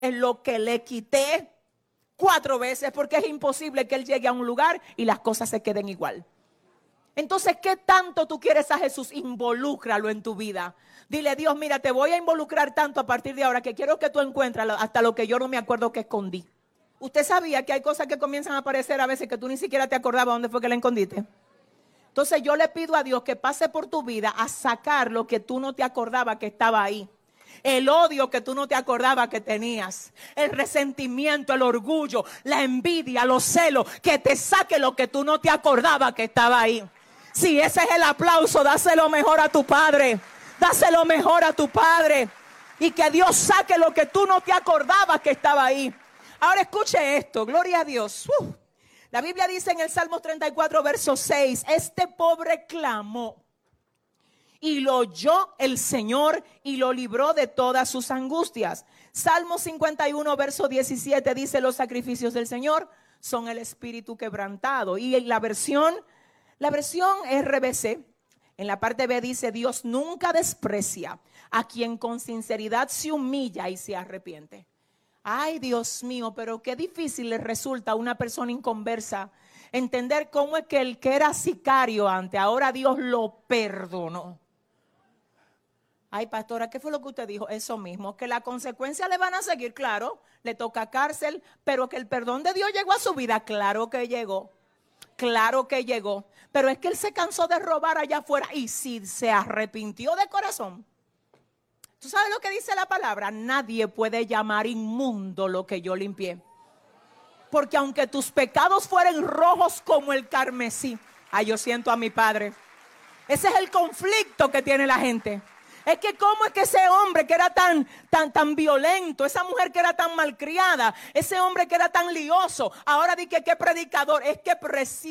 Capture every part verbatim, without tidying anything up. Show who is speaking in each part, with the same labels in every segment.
Speaker 1: Es lo que le quité cuatro veces, porque es imposible que él llegue a un lugar y las cosas se queden igual. Entonces, ¿qué tanto tú quieres a Jesús? Involúcralo en tu vida. Dile, Dios, mira, te voy a involucrar tanto a partir de ahora que quiero que tú encuentres hasta lo que yo no me acuerdo que escondí. ¿Usted sabía que hay cosas que comienzan a aparecer a veces que tú ni siquiera te acordabas dónde fue que la escondiste? Entonces yo le pido a Dios que pase por tu vida a sacar lo que tú no te acordabas que estaba ahí. El odio que tú no te acordabas que tenías, el resentimiento, el orgullo, la envidia, los celos, que te saque lo que tú no te acordabas que estaba ahí. Si ese es el aplauso, dáselo mejor a tu Padre, dáselo mejor a tu Padre, y que Dios saque lo que tú no te acordabas que estaba ahí. Ahora escuche esto, gloria a Dios. Uh, la Biblia dice en el Salmo treinta y cuatro, verso seis, este pobre clamó y lo oyó el Señor y lo libró de todas sus angustias. Salmo cincuenta y uno, verso diecisiete dice, los sacrificios del Señor son el espíritu quebrantado. Y en la versión, la versión R B C, en la parte B dice, Dios nunca desprecia a quien con sinceridad se humilla y se arrepiente. Ay, Dios mío, pero qué difícil le resulta a una persona inconversa entender cómo es que el que era sicario antes, ahora Dios lo perdonó. Ay, pastora, ¿qué fue lo que usted dijo? Eso mismo, que las consecuencias le van a seguir, claro, le toca cárcel, pero que el perdón de Dios llegó a su vida, claro que llegó, claro que llegó, pero es que él se cansó de robar allá afuera y si se arrepintió de corazón. ¿Tú sabes lo que dice la palabra? Nadie puede llamar inmundo lo que yo limpié, porque aunque tus pecados fueren rojos como el carmesí, ay, yo siento a mi Padre, ese es el conflicto que tiene la gente. Es que cómo es que ese hombre que era tan, tan, tan violento, esa mujer que era tan malcriada, ese hombre que era tan lioso, ahora di que qué predicador. Es que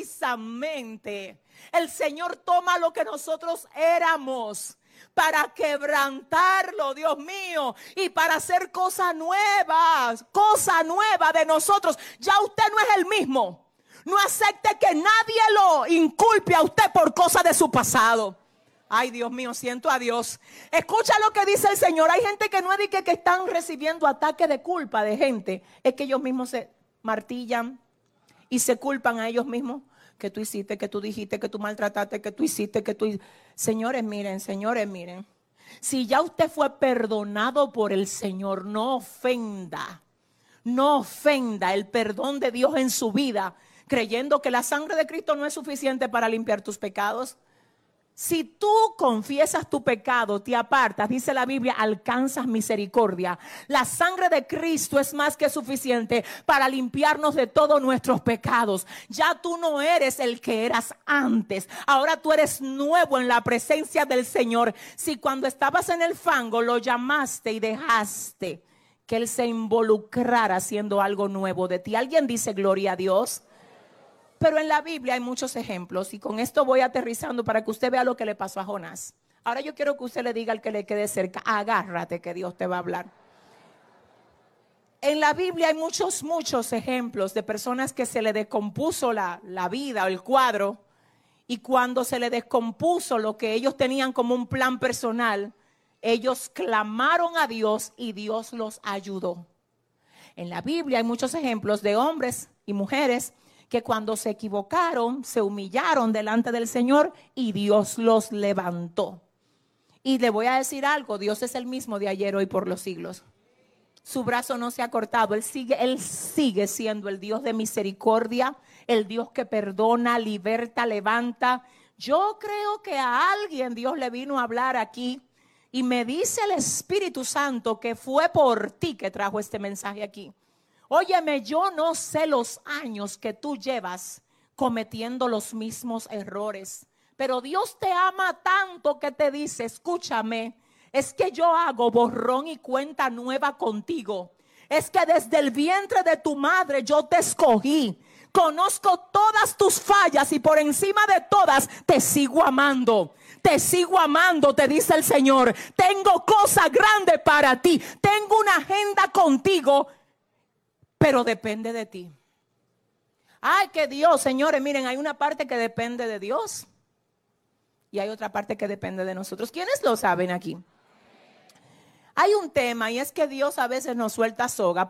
Speaker 1: precisamente el Señor toma lo que nosotros éramos para quebrantarlo, Dios mío, y para hacer cosas nuevas, cosa nueva de nosotros. Ya usted no es el mismo. No acepte que nadie lo inculpe a usted por cosas de su pasado. Ay, Dios mío, siento a Dios. Escucha lo que dice el Señor. Hay gente que no es de que, que están recibiendo ataques de culpa de gente. Es que ellos mismos se martillan y se culpan a ellos mismos. Que tú hiciste, que tú dijiste, que tú maltrataste, que tú hiciste, que tú... Señores, miren, señores, miren. Si ya usted fue perdonado por el Señor, no ofenda. No ofenda el perdón de Dios en su vida, creyendo que la sangre de Cristo no es suficiente para limpiar tus pecados. Si tú confiesas tu pecado, te apartas, dice la Biblia, alcanzas misericordia. La sangre de Cristo es más que suficiente para limpiarnos de todos nuestros pecados. Ya tú no eres el que eras antes. Ahora tú eres nuevo en la presencia del Señor. Si cuando estabas en el fango lo llamaste y dejaste que Él se involucrara haciendo algo nuevo de ti. ¿Alguien dice gloria a Dios? Pero en la Biblia hay muchos ejemplos y con esto voy aterrizando para que usted vea lo que le pasó a Jonás. Ahora yo quiero que usted le diga al que le quede cerca, agárrate que Dios te va a hablar. En la Biblia hay muchos, muchos ejemplos de personas que se le descompuso la, la vida o el cuadro, y cuando se le descompuso lo que ellos tenían como un plan personal, ellos clamaron a Dios y Dios los ayudó. En la Biblia hay muchos ejemplos de hombres y mujeres que cuando se equivocaron, se humillaron delante del Señor y Dios los levantó. Y le voy a decir algo, Dios es el mismo de ayer, hoy, por los siglos. Su brazo no se ha cortado, Él sigue, Él sigue siendo el Dios de misericordia, el Dios que perdona, liberta, levanta. Yo creo que a alguien Dios le vino a hablar aquí y me dice el Espíritu Santo que fue por ti que trajo este mensaje aquí. Óyeme, yo no sé los años que tú llevas cometiendo los mismos errores, pero Dios te ama tanto que te dice, escúchame, es que yo hago borrón y cuenta nueva contigo. Es que desde el vientre de tu madre yo te escogí. Conozco todas tus fallas y por encima de todas te sigo amando. Te sigo amando, te dice el Señor. Tengo cosas grandes para ti. Tengo una agenda contigo. Pero depende de ti. Ay, que Dios, señores, miren, hay una parte que depende de Dios y hay otra parte que depende de nosotros. ¿Quiénes lo saben aquí? Hay un tema y es que Dios a veces nos suelta soga